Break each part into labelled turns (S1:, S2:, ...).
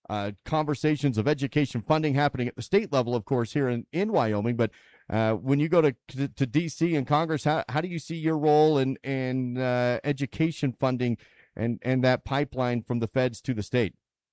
S1: conversations of education funding happening at the state level, of course, here in Wyoming. But when you go to D.C. and Congress, how do you see your role in education funding and that pipeline from the feds to the state?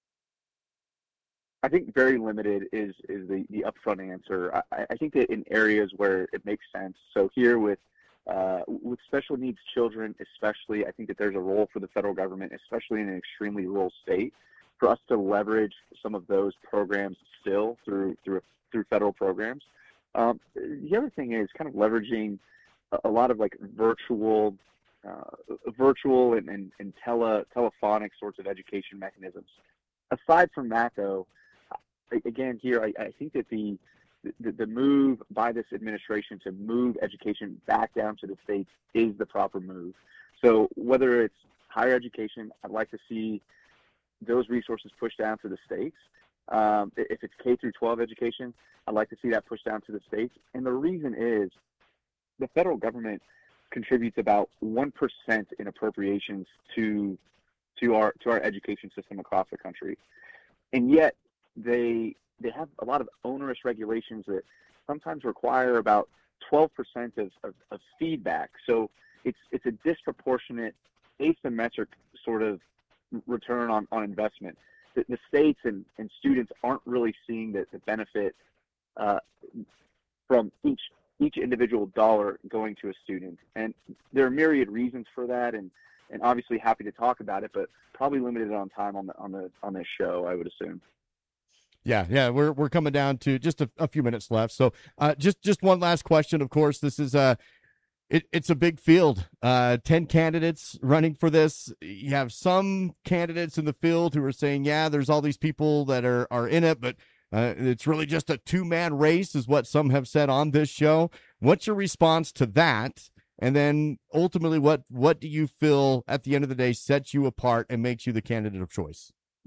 S2: I think very limited is the upfront answer. I think that in areas where it makes sense. So here with special needs children, especially, I think that there's a role for the federal government, especially in an extremely rural state, for us to leverage some of those programs still through federal programs. The other thing is kind of leveraging a lot of like virtual and telephonic sorts of education mechanisms. Aside from that, though, again, here I think that the move by this administration to move education back down to the states is the proper move. So whether it's higher education, I'd like to see those resources pushed down to the states. If it's K through 12 education, I'd like to see that pushed down to the states. And the reason is the federal government contributes about 1% in appropriations to our education system across the country, and yet they have a lot of onerous regulations that sometimes require about 12% of feedback. So it's a disproportionate, asymmetric sort of return on investment. The states and students aren't really seeing the benefit from each individual dollar going to a student. And there are myriad reasons for that, and obviously happy to talk about it, but probably limited on time on this show, I would assume.
S1: Yeah, we're coming down to just a few minutes left. So just one last question. Of course, this is it's a big field. 10 candidates running for this. You have some candidates in the field who are saying, yeah, there's all these people that are in it, but it's really just a two-man race, is what some have said on this show. What's your response to that? And then ultimately, what do you feel at the end of the day sets you apart and makes you the candidate of choice?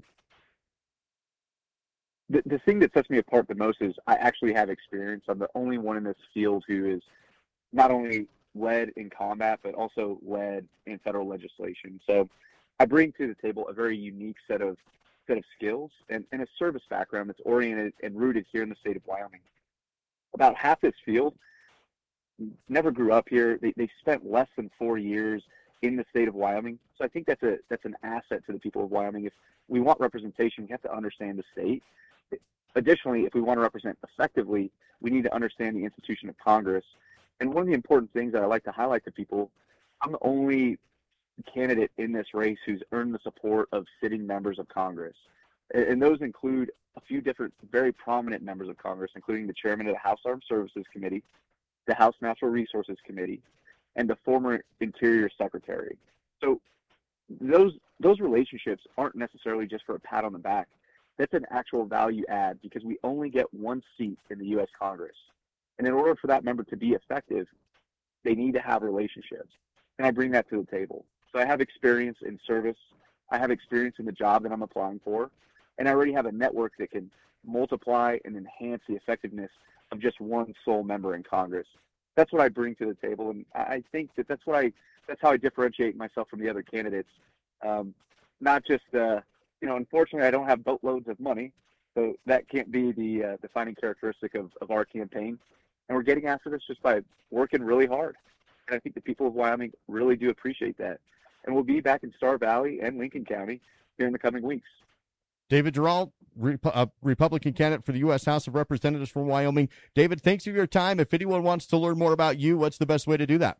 S2: The thing that sets me apart the most is I actually have experience. I'm the only one in this field who is not only led in combat, but also led in federal legislation. So I bring to the table a very unique set of skills and a service background that's oriented and rooted here in the state of Wyoming. About half this field never grew up here. They spent less than 4 years in the state of Wyoming. So I think that's an asset to the people of Wyoming. If we want representation, we have to understand the state. Additionally, if we want to represent effectively, we need to understand the institution of Congress. And one of the important things that I like to highlight to people, I'm the only candidate in this race who's earned the support of sitting members of Congress. And those include a few different very prominent members of Congress, including the chairman of the House Armed Services Committee, the House Natural Resources Committee, and the former Interior Secretary. So those relationships aren't necessarily just for a pat on the back. That's an actual value add, because we only get one seat in the U.S. Congress. And in order for that member to be effective, they need to have relationships. And I bring that to the table. So I have experience in service. I have experience in the job that I'm applying for. And I already have a network that can multiply and enhance the effectiveness of just one sole member in Congress. That's what I bring to the table. And I think that's how I differentiate myself from the other candidates. Not just, unfortunately, I don't have boatloads of money, so that can't be the defining characteristic of our campaign. And we're getting after this just by working really hard. And I think the people of Wyoming really do appreciate that. And we'll be back in Star Valley and Lincoln County here in the coming weeks.
S1: David Geralt, Republican candidate for the U.S. House of Representatives from Wyoming. David, thanks for your time. If anyone wants to learn more about you, what's the best way to do that?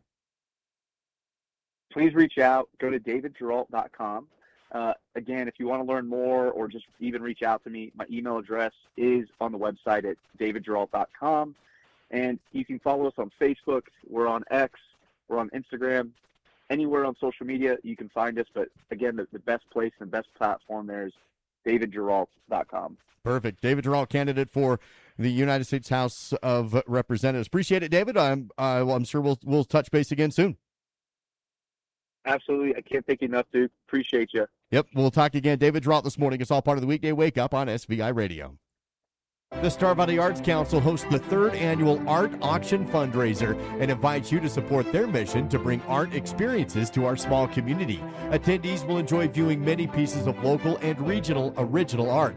S2: Please reach out. Go to davidgeralt.com. Again, if you want to learn more or just even reach out to me, my email address is on the website at davidgeralt.com. And you can follow us on Facebook. We're on X. We're on Instagram. Anywhere on social media, you can find us. But again, the best place and the best platform there is davidgeralt.com.
S1: Perfect. David Geralt, candidate for the United States House of Representatives. Appreciate it, David. I'm sure we'll touch base again soon.
S2: Absolutely. I can't thank you enough, Duke. Appreciate you.
S1: Yep. We'll talk again. David Geralt this morning. It's all part of the Weekday Wake Up on SVI Radio. The Star Valley Arts Council hosts the 3rd annual Art Auction Fundraiser and invites you to support their mission to bring art experiences to our small community. Attendees will enjoy viewing many pieces of local and regional original art.